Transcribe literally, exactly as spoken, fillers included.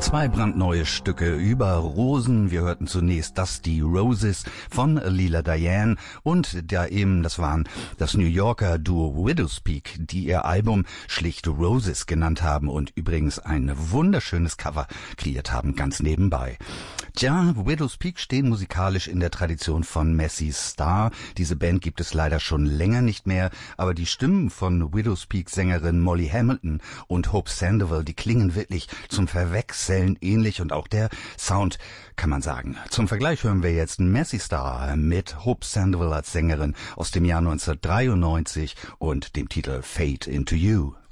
Zwei brandneue Stücke über Rosen. Wir hörten zunächst Dusty Roses von Leela Diane und da eben, das waren das New Yorker Duo Widowspeak, die ihr Album schlicht Roses genannt haben und übrigens ein wunderschönes Cover kreiert haben, ganz nebenbei. Tja, Widowspeak stehen musikalisch in der Tradition von Massey Star. Diese Band gibt es leider schon länger nicht mehr, aber die Stimmen von Widowspeak-Sängerin Molly Hamilton und Hope Sandoval, die klingen wirklich zum Verwechseln ähnlich und auch der Sound, kann man sagen. Zum Vergleich hören wir jetzt Massey Star mit Hope Sandoval als Sängerin aus dem Jahr neunzehnhundertdreiundneunzig und dem Titel Fade into You.